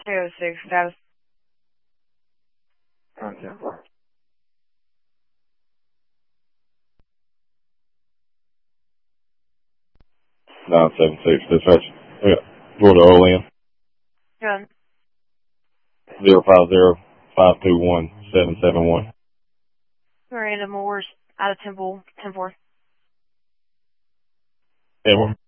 206, status. Okay. 976 dispatch. Yeah. Go to Olean. Good. 050-521-771. Random Moors out of Temple, 10-4. And